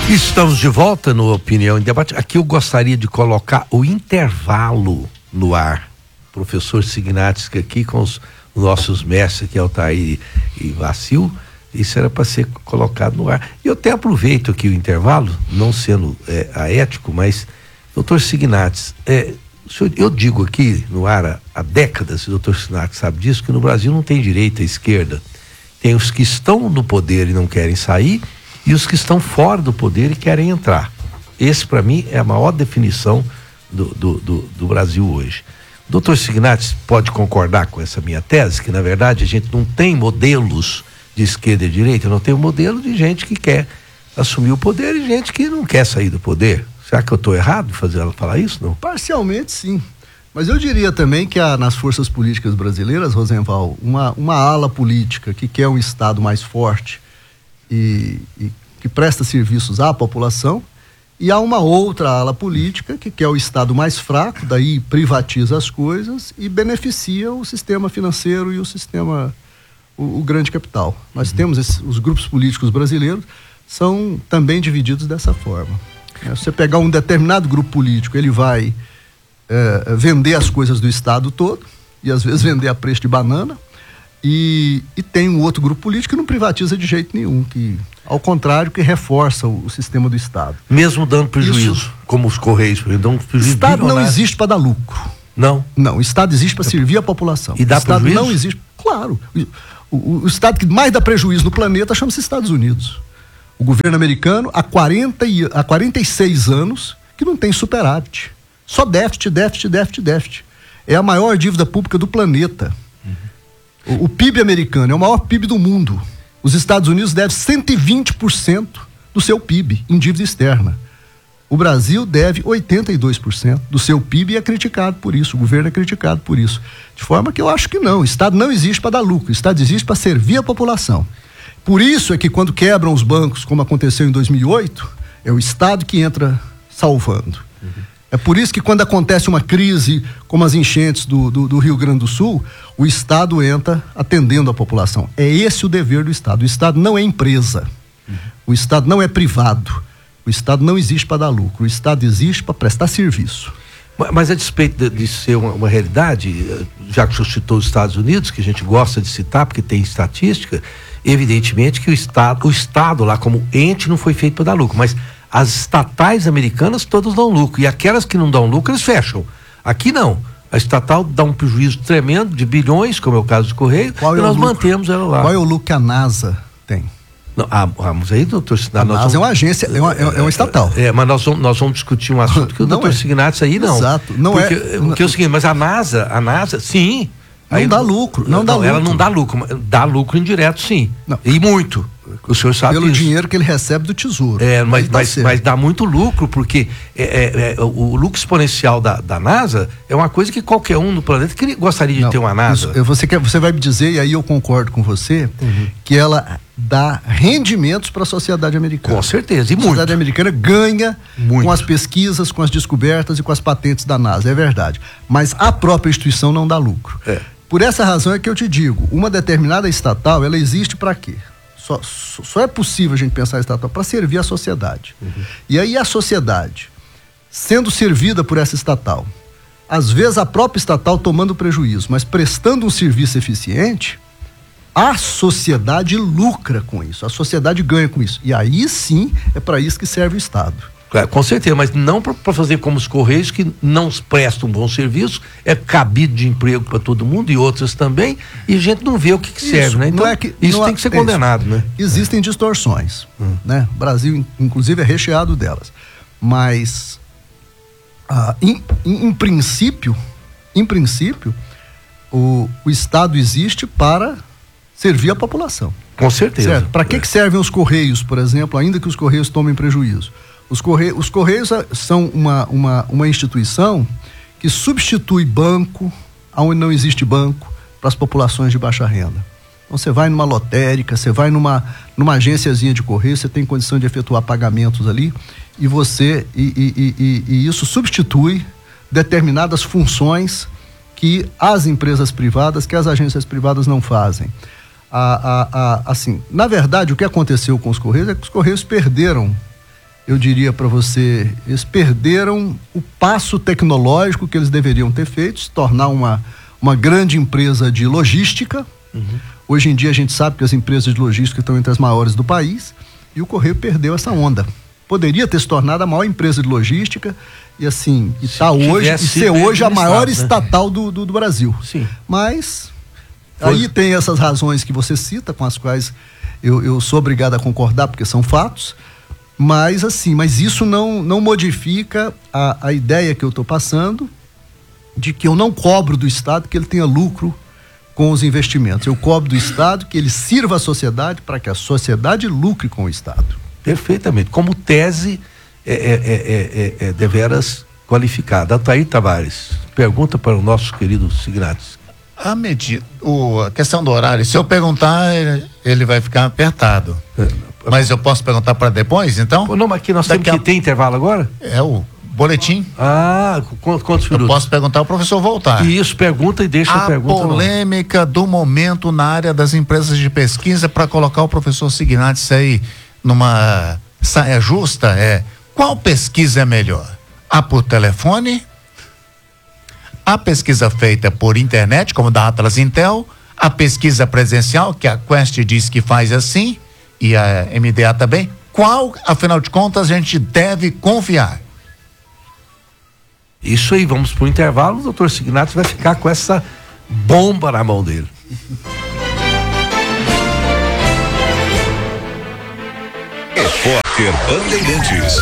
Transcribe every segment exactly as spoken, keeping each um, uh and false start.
Estamos de volta no Opinião em Debate. Aqui eu gostaria de colocar o intervalo no ar. Professor Signatsky aqui com os nossos mestres, que é o Altair e Vacil. Isso era para ser colocado no ar. E eu até aproveito aqui o intervalo, não sendo é, aético, mas, doutor Signatsky, é, senhor, eu digo aqui no ar há, há décadas, o doutor Signatsky sabe disso, que no Brasil não tem direita e esquerda. Tem os que estão no poder e não querem sair, e os que estão fora do poder e querem entrar. Esse, para mim, é a maior definição do, do, do, do Brasil hoje. O doutor Signatsky pode concordar com essa minha tese, que, na verdade, a gente não tem modelos de esquerda e direita, não tem um modelo de gente que quer assumir o poder e gente que não quer sair do poder. Será que eu estou errado em fazer ela falar isso? Não? Parcialmente, sim. Mas eu diria também que há nas forças políticas brasileiras, Rosenval, uma, uma ala política que quer um Estado mais forte, E, e que presta serviços à população, e há uma outra ala política que quer o Estado mais fraco, daí privatiza as coisas e beneficia o sistema financeiro e o sistema, o, o grande capital. Nós uhum. temos esse, os grupos políticos brasileiros são também divididos dessa forma. É, você pegar um determinado grupo político, ele vai é, vender as coisas do Estado todo, e às vezes vender a preço de banana. E, e tem um outro grupo político que não privatiza de jeito nenhum, que, ao contrário, que reforça o, o sistema do Estado. Mesmo dando prejuízo, Isso, como os Correios, dão prejuízo. O Estado não existe para dar lucro. Não? Não, o Estado existe para servir a população. E dá o Estado prejuízo? Não existe, claro. O, o, o Estado que mais dá prejuízo no planeta chama-se Estados Unidos. O governo americano, há quarenta e, há quarenta e seis anos, que não tem superávit. Só déficit, déficit, déficit, déficit. É a maior dívida pública do planeta. O P I B americano é o maior P I B do mundo. Os Estados Unidos devem cento e vinte por cento do seu P I B em dívida externa. O Brasil deve oitenta e dois por cento do seu P I B e é criticado por isso. O governo é criticado por isso. De forma que eu acho que não. O Estado não existe para dar lucro. O Estado existe para servir a população. Por isso é que quando quebram os bancos, como aconteceu em dois mil e oito, é o Estado que entra salvando. Uhum. É por isso que quando acontece uma crise, como as enchentes do, do, do Rio Grande do Sul, o Estado entra atendendo a população. É esse o dever do Estado. O Estado não é empresa. Uhum. O Estado não é privado. O Estado não existe para dar lucro. O Estado existe para prestar serviço. Mas, mas a despeito de, de ser uma, uma realidade, já que o senhor citou os Estados Unidos, que a gente gosta de citar porque tem estatística, evidentemente que o Estado, o Estado lá como ente não foi feito para dar lucro, mas as estatais americanas todas dão lucro, e aquelas que não dão lucro eles fecham. Aqui não, a estatal dá um prejuízo tremendo de bilhões, como é o caso do Correio, Qual e é nós lucro? mantemos ela lá. Qual é o lucro que a NASA tem? Não, ah, vamos aí, doutor Signatsky. A NASA vamos, é uma agência, é uma, é, é uma estatal. É, mas nós vamos, nós vamos discutir um assunto que o doutor é. Signatsky aí não. Exato, não porque, é. Porque é o seguinte, mas a NASA, a NASA, sim. Não aí, dá lucro, não, não dá lucro. Ela não dá lucro, dá lucro indireto, sim. Não. E muito. O senhor sabe Pelo isso. dinheiro que ele recebe do Tesouro. É, mas, tá mas, mas dá muito lucro, porque é, é, é, o lucro exponencial da, da NASA é uma coisa que qualquer um no planeta queria, gostaria de não, ter uma NASA. Isso, você, quer, você vai me dizer, e aí eu concordo com você, uhum. que ela dá rendimentos para a sociedade americana. Com certeza, e muito. A sociedade americana ganha muito com as pesquisas, com as descobertas e com as patentes da NASA, é verdade. Mas a própria instituição não dá lucro. É. Por essa razão é que eu te digo, uma determinada estatal, ela existe para quê? Só, só é possível a gente pensar em estatal para servir a sociedade. Uhum. E aí a sociedade, sendo servida por essa estatal, às vezes a própria estatal tomando prejuízo, mas prestando um serviço eficiente, a sociedade lucra com isso, a sociedade ganha com isso. E aí sim é para isso que serve o Estado. Claro, com certeza, mas não para fazer como os Correios, que não prestam um bom serviço, é cabido de emprego para todo mundo e outras também, e a gente não vê o que, que serve, isso, né? Então, não é que, isso não tem que ser condenado, isso. né? Existem distorções, hum. né? O Brasil, inclusive, é recheado delas. Mas, ah, em, em, em princípio, em princípio, o, o Estado existe para servir a população. Com certeza. Para que, é. que servem os Correios, por exemplo, ainda que os Correios tomem prejuízo? Os Correios, os Correios são uma, uma, uma instituição que substitui banco, onde não existe banco, para as populações de baixa renda. Então você vai numa lotérica, você vai numa, numa agênciazinha de Correio, você tem condição de efetuar pagamentos ali, e você e, e, e, e isso substitui determinadas funções que as empresas privadas, que as agências privadas não fazem. A, a, a, assim, na verdade, o que aconteceu com os Correios é que os Correios perderam eu diria para você, eles perderam o passo tecnológico que eles deveriam ter feito, se tornar uma, uma grande empresa de logística. Uhum. Hoje em dia a gente sabe que as empresas de logística estão entre as maiores do país, e o Correio perdeu essa onda. Poderia ter se tornado a maior empresa de logística e assim, e, tá hoje, e ser hoje a maior estatal, né, do, do, do Brasil. Sim. Mas Foi. aí tem essas razões que você cita, com as quais eu, eu sou obrigado a concordar, porque são fatos. Mas assim, mas isso não, não modifica a, a ideia que eu estou passando de que eu não cobro do Estado que ele tenha lucro com os investimentos. Eu cobro do Estado que ele sirva a sociedade para que a sociedade lucre com o Estado. Perfeitamente. Como tese é, é, é, é, é deveras qualificada. Altair Tavares, pergunta para o nosso querido Signatis. A medida, o, a questão do horário, se eu perguntar, ele, ele vai ficar apertado. É, mas eu posso perguntar para depois, então? Não, mas aqui nós Daqui temos que a... ter intervalo agora? É o boletim. Ah, quantos minutos? Eu posso perguntar ao professor voltar. Isso, pergunta e deixa a, a pergunta. A polêmica lá. Do momento na área das empresas de pesquisa, para colocar o professor Signatis aí numa saia justa, é: qual pesquisa é melhor? A por telefone? A pesquisa feita por internet, como da Atlas Intel? A pesquisa presencial, que a Quest diz que faz assim, e a M D A também? Qual, afinal de contas, a gente deve confiar? Isso aí, vamos para o intervalo. O doutor Signatis vai ficar com essa bomba na mão dele. Repórter Bandeirantes.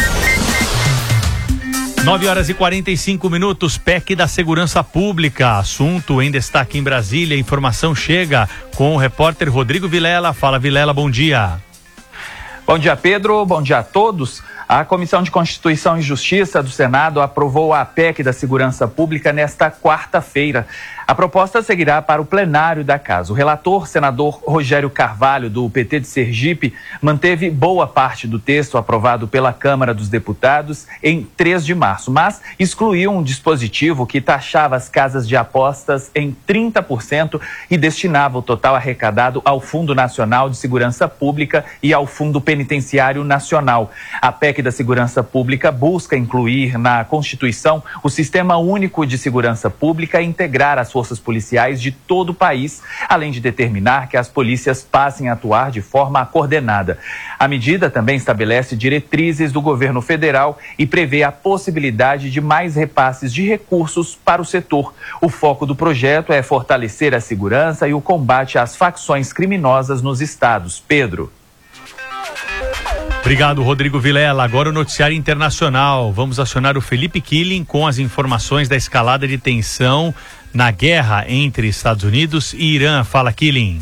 nove horas e quarenta e cinco minutos, P E C da Segurança Pública, assunto em destaque em Brasília. Informação chega com o repórter Rodrigo Vilela. Fala, Vilela, bom dia. Bom dia, Pedro, bom dia a todos. A Comissão de Constituição e Justiça do Senado aprovou a P E C da Segurança Pública nesta quarta-feira. A proposta seguirá para o plenário da Casa. O relator, senador Rogério Carvalho, do P T de Sergipe, manteve boa parte do texto aprovado pela Câmara dos Deputados em três de março, mas excluiu um dispositivo que taxava as casas de apostas em trinta por cento e destinava o total arrecadado ao Fundo Nacional de Segurança Pública e ao Fundo Penitenciário Nacional. A P E C da Segurança Pública busca incluir na Constituição o Sistema Único de Segurança Pública e integrar as forças policiais de todo o país, além de determinar que as polícias passem a atuar de forma coordenada. A medida também estabelece diretrizes do governo federal e prevê a possibilidade de mais repasses de recursos para o setor. O foco do projeto é fortalecer a segurança e o combate às facções criminosas nos estados. Pedro. Obrigado, Rodrigo Vilela. Agora o noticiário internacional. Vamos acionar o Felipe Killing com as informações da escalada de tensão na guerra entre Estados Unidos e Irã. Fala, Killing.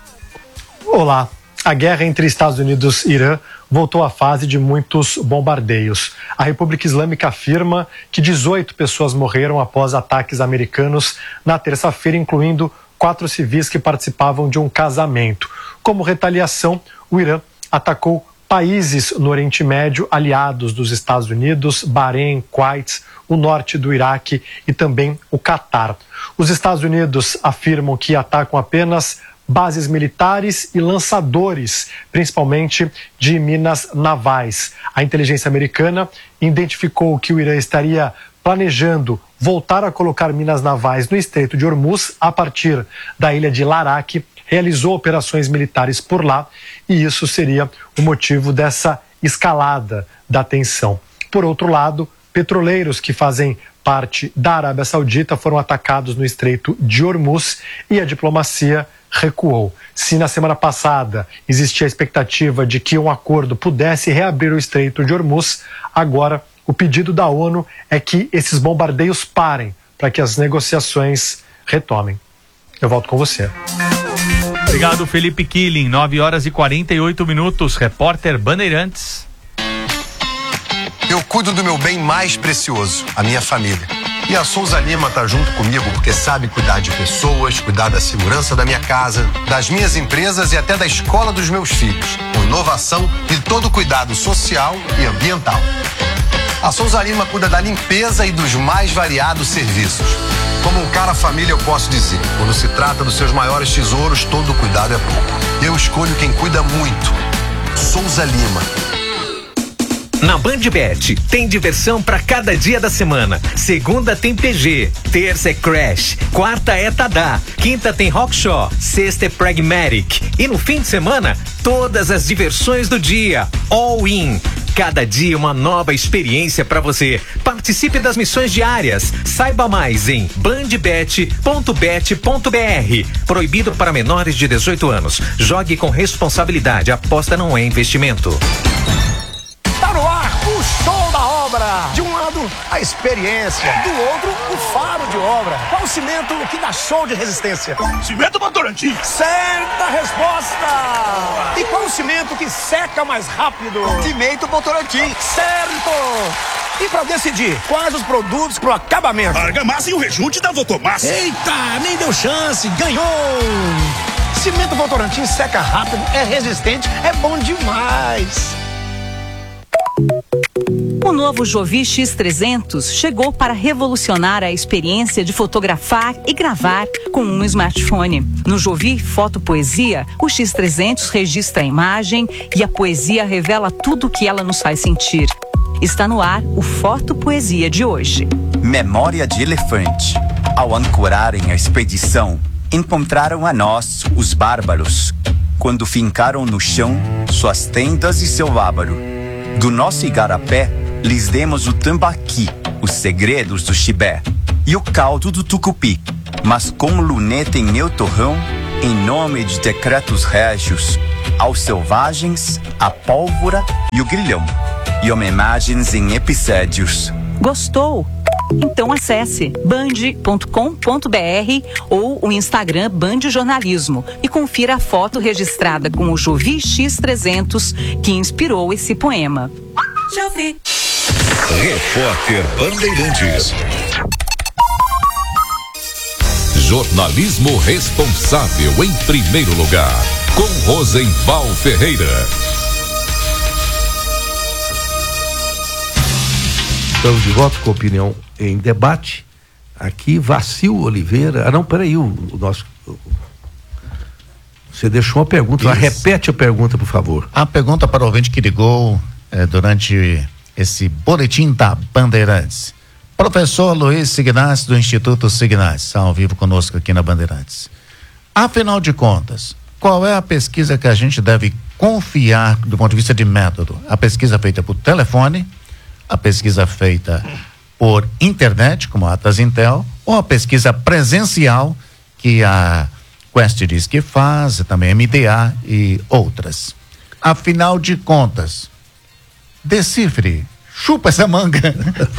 Olá. A guerra entre Estados Unidos e Irã voltou à fase de muitos bombardeios. A República Islâmica afirma que dezoito pessoas morreram após ataques americanos na terça-feira, incluindo quatro civis que participavam de um casamento. Como retaliação, o Irã atacou países no Oriente Médio aliados dos Estados Unidos, Bahrein, Kuwait, o norte do Iraque e também o Catar. Os Estados Unidos afirmam que atacam apenas bases militares e lançadores, principalmente de minas navais. A inteligência americana identificou que o Irã estaria planejando voltar a colocar minas navais no Estreito de Hormuz a partir da ilha de Larak, realizou operações militares por lá e isso seria o motivo dessa escalada da tensão. Por outro lado, petroleiros que fazem parte da Arábia Saudita foram atacados no Estreito de Hormuz e a diplomacia recuou. Se na semana passada existia a expectativa de que um acordo pudesse reabrir o Estreito de Hormuz, agora o pedido da ONU é que esses bombardeios parem para que as negociações retomem. Eu volto com você. Obrigado, Felipe Killing. nove horas e quarenta e oito minutos. Repórter Bandeirantes. Eu cuido do meu bem mais precioso, a minha família. E a Souza Lima tá junto comigo porque sabe cuidar de pessoas, cuidar da segurança da minha casa, das minhas empresas e até da escola dos meus filhos, com inovação e todo cuidado social e ambiental. A Souza Lima cuida da limpeza e dos mais variados serviços. Como um cara família, eu posso dizer, quando se trata dos seus maiores tesouros, todo cuidado é pouco. Eu escolho quem cuida muito. Souza Lima. Na BandBet, tem diversão pra cada dia da semana. Segunda tem P G, terça é Crash, quarta é Tadá, quinta tem Rockshaw, sexta é Pragmatic. E no fim de semana, todas as diversões do dia. All in. Cada dia uma nova experiência pra você. Participe das missões diárias. Saiba mais em bandbet ponto bet ponto br. Proibido para menores de dezoito anos. Jogue com responsabilidade. Aposta não é investimento. Tá no ar o show da obra. De um lado, a experiência. Do outro, o faro de obra. Qual o cimento que dá show de resistência? Cimento Votorantim. Certa resposta. E qual o cimento que seca mais rápido? Cimento Votorantim. Certo. E pra decidir, quais os produtos pro acabamento? Argamassa e o rejunte da Votomassa. Eita, nem deu chance. Ganhou. Cimento Votorantim seca rápido, é resistente, é bom demais. O novo Jovi X trezentos chegou para revolucionar a experiência de fotografar e gravar com um smartphone. No Jovi Foto Poesia, o X trezentos registra a imagem e a poesia revela tudo o que ela nos faz sentir. Está no ar o Foto Poesia de hoje. Memória de elefante. Ao ancorarem a expedição, encontraram a nós, os bárbaros, quando fincaram no chão suas tendas e seu bárbaro. Do nosso igarapé, lhes demos o tambaqui, os segredos do chibé, e o caldo do tucupi. Mas com luneta em meu torrão, em nome de decretos régios, aos selvagens, a pólvora e o grilhão, e homenagens em episódios. Gostou? Então acesse band ponto com ponto br ou o Instagram Band Jornalismo e confira a foto registrada com o Jovi X trezentos que inspirou esse poema. Jovi. Repórter Bandeirantes. Jornalismo responsável em primeiro lugar, com Rosenval Ferreira. Estamos de volta com opinião em debate. Aqui, Vacil Oliveira. Ah, não, peraí, o, o nosso. O, você deixou uma pergunta. Lá, repete a pergunta, por favor. A pergunta para o ouvinte que ligou eh, durante esse boletim da Bandeirantes. Professor Luiz Signatis, do Instituto Signatis, ao vivo conosco aqui na Bandeirantes. Afinal de contas, qual é a pesquisa que a gente deve confiar do ponto de vista de método? A pesquisa feita por telefone, a pesquisa feita por internet, como a Atas Intel, ou a pesquisa presencial, que a Quest diz que faz, também a M D A e outras. Afinal de contas, decifre, chupa essa manga.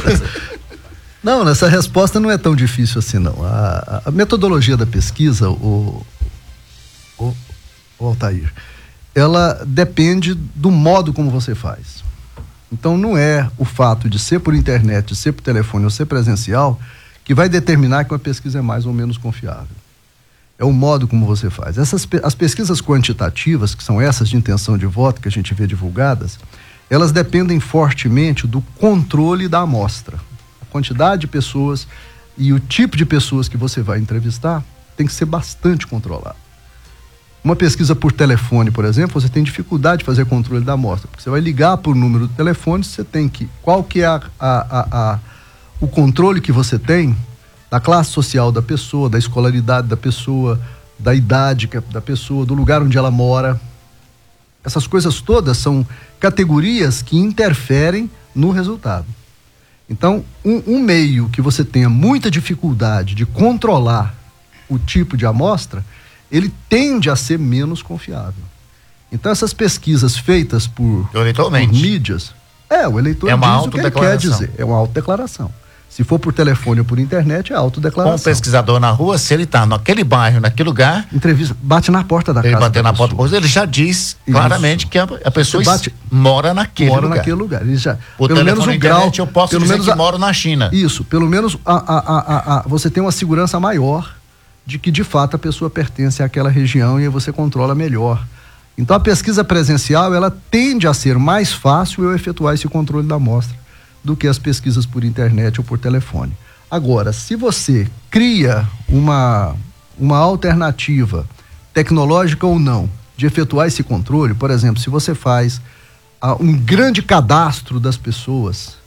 Não, essa resposta não é tão difícil assim, não. A, a metodologia da pesquisa, o, o, o Altair, ela depende do modo como você faz. Então não é o fato de ser por internet, de ser por telefone ou ser presencial que vai determinar que uma pesquisa é mais ou menos confiável. É o modo como você faz. Essas, as pesquisas quantitativas, que são essas de intenção de voto que a gente vê divulgadas, elas dependem fortemente do controle da amostra. A quantidade de pessoas e o tipo de pessoas que você vai entrevistar tem que ser bastante controlado. Uma pesquisa por telefone, por exemplo, você tem dificuldade de fazer controle da amostra, porque você vai ligar por número do telefone, você tem que, qual que é a, a, a, a, o controle que você tem da classe social da pessoa, da escolaridade da pessoa, da idade da pessoa, do lugar onde ela mora. Essas coisas todas são categorias que interferem no resultado. Então, um, um meio que você tenha muita dificuldade de controlar o tipo de amostra, ele tende a ser menos confiável. Então essas pesquisas feitas por, por mídias, é, o eleitor é uma diz o que ele quer dizer, é uma autodeclaração. Se for por telefone ou por internet, é autodeclaração. Com um pesquisador na rua, se ele está naquele bairro, naquele lugar, entrevista, bate na porta da ele casa bater da na porta, ele já diz claramente Isso. que a, a pessoa bate, mora naquele mora lugar. naquele lugar. Ele já, por pelo menos o internet, grau, eu posso pelo dizer menos que a, moro na China. Isso, pelo menos a, a, a, a, a, você tem uma segurança maior de que de fato a pessoa pertence àquela região e aí você controla melhor. Então a pesquisa presencial, ela tende a ser mais fácil eu efetuar esse controle da amostra do que as pesquisas por internet ou por telefone. Agora, se você cria uma, uma alternativa, tecnológica ou não, de efetuar esse controle, por exemplo, se você faz um grande cadastro das pessoas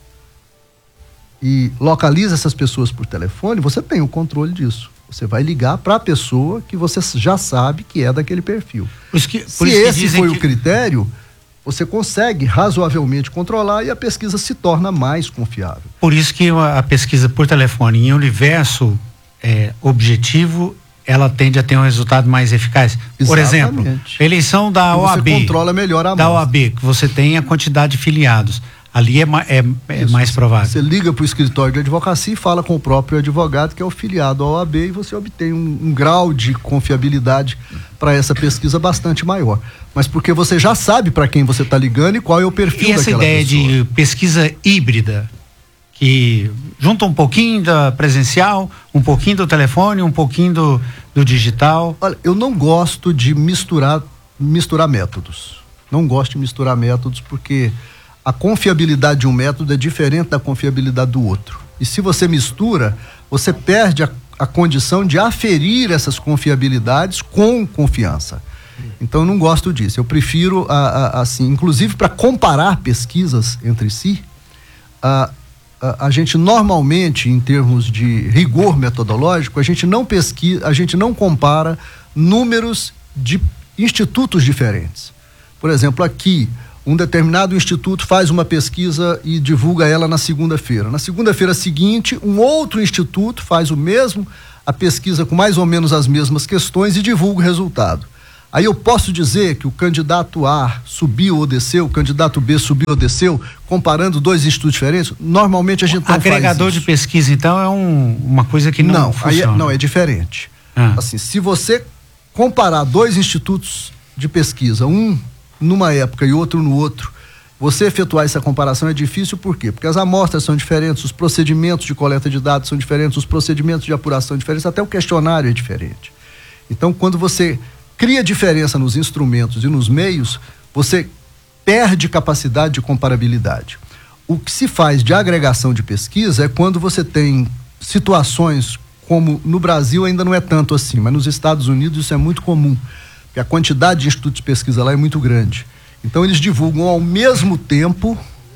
e localiza essas pessoas por telefone, você tem o controle disso. Você vai ligar para a pessoa que você já sabe que é daquele perfil. Por isso que, por Se isso que esse dizem foi que... o critério, você consegue razoavelmente controlar e a pesquisa se torna mais confiável. Por isso que a pesquisa por telefone em universo é, objetivo, ela tende a ter um resultado mais eficaz. Por Exatamente. exemplo, eleição da E O A B. Você controla melhor a da amostra. O A B, que você tem a quantidade de filiados. Ali é, é, é mais provável. Você liga para o escritório de advocacia e fala com o próprio advogado, que é o filiado à O A B, e você obtém um, um grau de confiabilidade para essa pesquisa bastante maior. Mas porque você já sabe para quem você está ligando e qual é o perfil e essa daquela ideia pessoa. de pesquisa híbrida, que junta um pouquinho da presencial, um pouquinho do telefone, um pouquinho do, do digital? Olha, eu não gosto de misturar, misturar métodos. Não gosto de misturar métodos porque a confiabilidade de um método é diferente da confiabilidade do outro. E se você mistura, você perde a, a condição de aferir essas confiabilidades com confiança. Então eu não gosto disso. Eu prefiro, a, a, assim, inclusive para comparar pesquisas entre si, a, a, a gente normalmente, em termos de rigor metodológico, a gente não pesquisa, a gente não compara números de institutos diferentes. Por exemplo, aqui, um determinado instituto faz uma pesquisa e divulga ela na segunda-feira. Na segunda-feira seguinte, um outro instituto faz o mesmo, a pesquisa com mais ou menos as mesmas questões e divulga o resultado. Aí eu posso dizer que o candidato A subiu ou desceu, o candidato B subiu ou desceu, comparando dois institutos diferentes? Normalmente a gente não Agregador faz isso. de pesquisa, então, é um, uma coisa que não, não funciona. Aí é, não, é diferente. Ah. Assim, se você comparar dois institutos de pesquisa, um numa época e outro no outro, você efetuar essa comparação é difícil, por quê? Porque as amostras são diferentes, os procedimentos de coleta de dados são diferentes, os procedimentos de apuração são diferentes, até o questionário é diferente. Então, quando você cria diferença nos instrumentos e nos meios, você perde capacidade de comparabilidade. O que se faz de agregação de pesquisa é quando você tem situações como no Brasil ainda não é tanto assim, mas nos Estados Unidos isso é muito comum, porque a quantidade de institutos de pesquisa lá é muito grande. Então eles divulgam ao mesmo tempo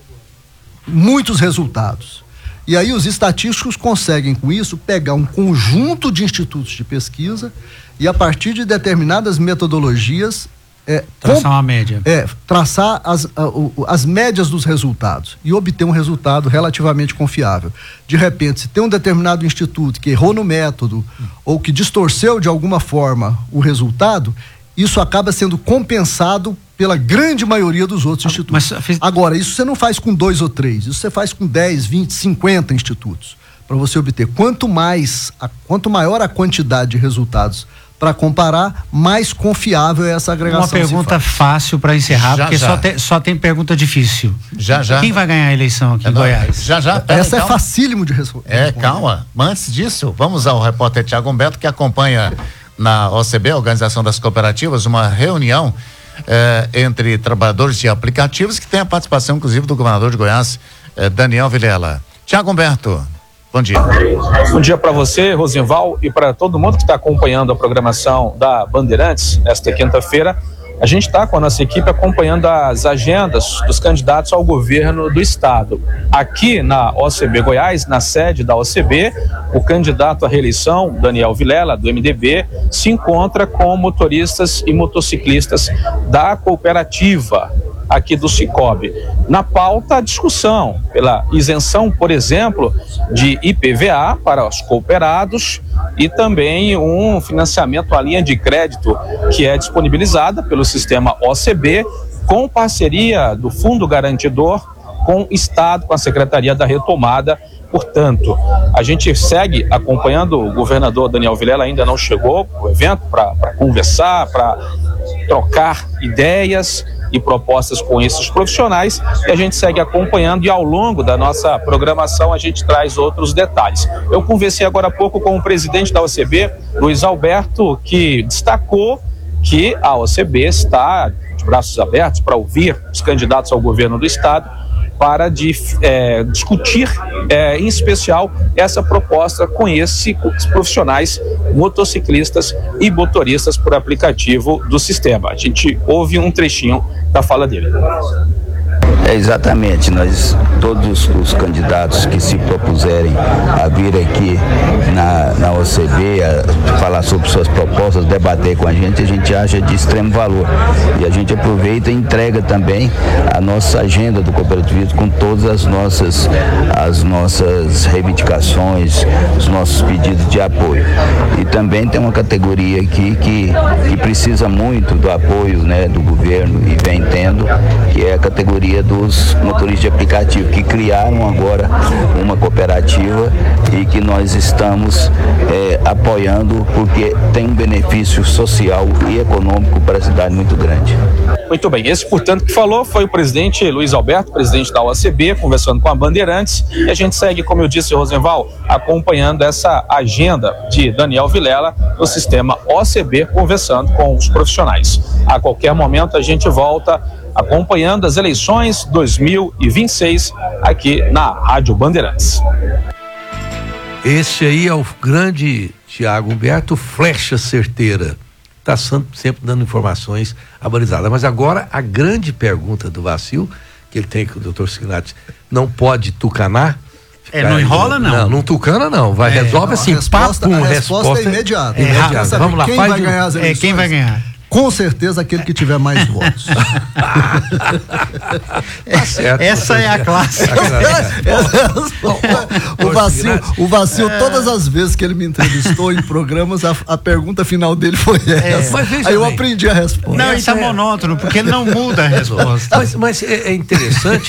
muitos resultados. E aí os estatísticos conseguem com isso pegar um conjunto de institutos de pesquisa e a partir de determinadas metodologias é, traçar uma média. É, traçar as, a, o, as médias dos resultados e obter um resultado relativamente confiável. De repente, se tem um determinado instituto que errou no método hum. ou que distorceu de alguma forma o resultado, isso acaba sendo compensado pela grande maioria dos outros ah, institutos. Mas, fiz... Agora, isso você não faz com dois ou três, isso você faz com dez, vinte, cinquenta institutos para você obter. Quanto mais, a, quanto maior a quantidade de resultados para comparar, mais confiável é essa agregação. Uma pergunta fácil para encerrar, já, porque já. Só, tem, só tem pergunta difícil. Já, já. Quem vai ganhar a eleição aqui é em Goiás? Já, já. Pera, essa calma. É facílimo de responder. É, calma. Mas antes disso, vamos ao repórter Tiago Humberto, que acompanha na O C B, Organização das Cooperativas, uma reunião eh, entre trabalhadores de aplicativos que tem a participação, inclusive, do governador de Goiás, eh, Daniel Vilela. Tiago Humberto, bom dia. Bom dia para você, Rosenval, e para todo mundo que está acompanhando a programação da Bandeirantes nesta quinta-feira. A gente está com a nossa equipe acompanhando as agendas dos candidatos ao governo do estado. Aqui na O C B Goiás, na sede da O C B, o candidato à reeleição, Daniel Vilela, do M D B, se encontra com motoristas e motociclistas da cooperativa aqui do Cicobi. Na pauta, a discussão pela isenção, por exemplo, de I P V A para os cooperados e também um financiamento à linha de crédito que é disponibilizada pelo sistema O C B com parceria do Fundo Garantidor com o Estado, com a Secretaria da Retomada. Portanto, a gente segue acompanhando, o governador Daniel Vilela ainda não chegou ao evento para conversar, para trocar ideias e propostas com esses profissionais, e a gente segue acompanhando e ao longo da nossa programação a gente traz outros detalhes. Eu conversei agora há pouco com o presidente da O C B, Luiz Alberto, que destacou que a O C B está de braços abertos para ouvir os candidatos ao governo do estado para de, é, discutir, é, em especial, essa proposta com esses profissionais motociclistas e motoristas por aplicativo do sistema. A gente ouve um trechinho da fala dele. É, exatamente, nós, todos os candidatos que se propuserem a vir aqui na, na O C B, a falar sobre suas propostas, debater com a gente, a gente acha de extremo valor. E a gente aproveita e entrega também a nossa agenda do cooperativismo com todas as nossas, as nossas reivindicações, os nossos pedidos de apoio. E também tem uma categoria aqui que, que precisa muito do apoio, né, do governo e vem tendo, que é a categoria dos motoristas de aplicativo, que criaram agora uma cooperativa e que nós estamos é, apoiando porque tem um benefício social e econômico para a cidade muito grande. Muito bem, esse, portanto, que falou foi o presidente Luiz Alberto, presidente da O C B, conversando com a Bandeirantes, e a gente segue, como eu disse, Rosenval, acompanhando essa agenda de Daniel Vilela no sistema O C B, conversando com os profissionais. A qualquer momento a gente volta acompanhando as eleições dois mil e vinte e seis aqui na Rádio Bandeirantes. Esse aí é o grande Tiago Humberto, flecha certeira. Está sempre dando informações abalizadas. Mas agora a grande pergunta do Vacil, que ele tem com o doutor Signati, não pode tucanar? É, não enrola, não. Não, não tucana, não. Vai, é, resolve não, assim, resposta, papum, a resposta, resposta é imediata. É, imediata. Vamos lá, quem faz vai um... ganhar as eleições? É, quem vai ganhar? Com certeza aquele que tiver mais votos. Tá certo, essa é a classe. O Vacil, o Vacil é. Todas as vezes que ele me entrevistou em programas, a, a pergunta final dele foi essa. É, Aí eu bem. aprendi a resposta. Não, isso é monótono, porque ele não muda a resposta. Mas, mas é, é interessante